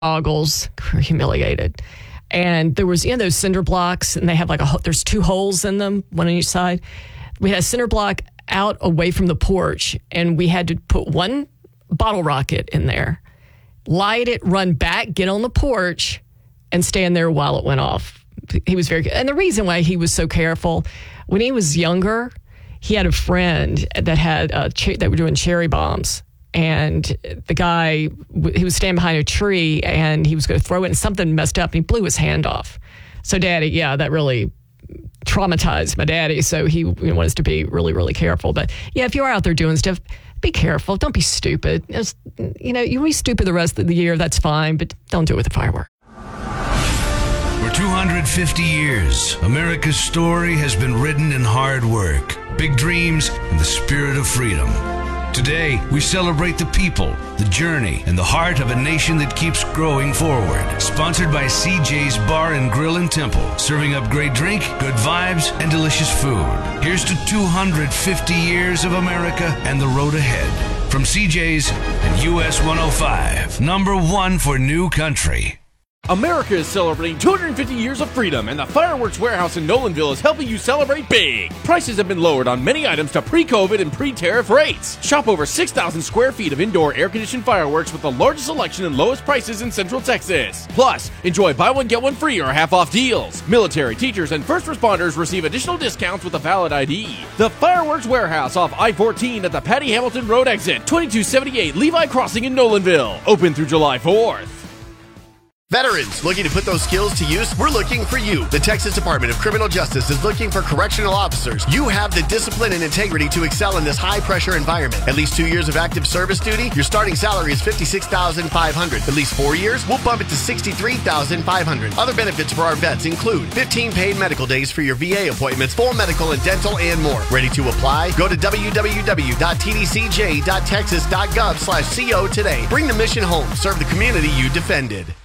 goggles, humiliated. And there was, those cinder blocks, and they have there's 2 holes in them, one on each side. We had a cinder block out away from the porch, and we had to put one bottle rocket in there, light it, run back, get on the porch, and stand there while it went off. He was very good. And the reason why he was so careful, when he was younger, he had a friend that had they were doing cherry bombs. And the guy, he was standing behind a tree, and he was going to throw it, and something messed up, and he blew his hand off. So Daddy, that really traumatized my daddy. So he wanted us to be really, really careful. But if you are out there doing stuff, be careful. Don't be stupid. You can be stupid the rest of the year. That's fine, but don't do it with a firework. For 250 years, America's story has been written in hard work, big dreams, and the spirit of freedom. Today, we celebrate the people, the journey, and the heart of a nation that keeps growing forward. Sponsored by CJ's Bar and Grill and Temple, serving up great drink, good vibes, and delicious food. Here's to 250 years of America and the road ahead. From CJ's and US 105, number 1 for new country. America is celebrating 250 years of freedom, and the Fireworks Warehouse in Nolanville is helping you celebrate big. Prices have been lowered on many items to pre-COVID and pre-tariff rates. Shop over 6,000 square feet of indoor air-conditioned fireworks with the largest selection and lowest prices in Central Texas. Plus, enjoy buy one, get one free or half-off deals. Military, teachers, and first responders receive additional discounts with a valid ID. The Fireworks Warehouse off I-14 at the Patty Hamilton Road exit, 2278 Levi Crossing in Nolanville. Open through July 4th. Veterans looking to put those skills to use? We're looking for you. The Texas Department of Criminal Justice is looking for correctional officers. You have the discipline and integrity to excel in this high-pressure environment. At least 2 years of active service duty, your starting salary is $56,500. At least 4 years, we'll bump it to $63,500. Other benefits for our vets include 15 paid medical days for your VA appointments, full medical and dental, and more. Ready to apply? Go to www.tdcj.texas.gov/co today. Bring the mission home. Serve the community you defended.